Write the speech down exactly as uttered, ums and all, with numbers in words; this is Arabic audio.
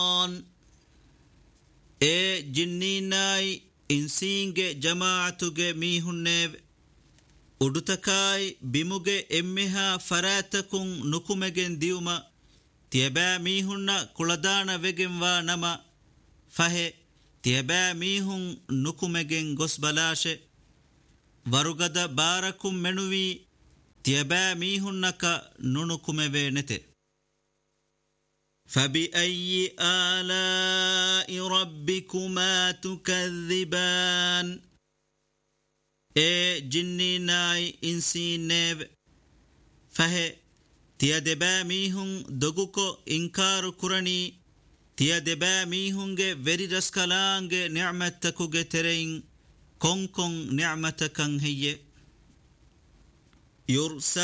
e jinninai insinge jamaatuge mihunnev udutakai bimuge emmeha faratakun nukumegen diuma tiaba mihunna kuladana vegenwa nama fahe tiaba mihun nukumegen gosbalashe warugada barakum menuvi tiaba mihunnaka nunukumeve nete فبأي آلاء ربكما تكذبان اي جنيناي انسينيف فهي تيادبا ميهن دغوكو انكار كرني تيادبا ميهنگه وري رسكلانگه نعمتكوگه ترين كون كون نعمتكن هي يرسل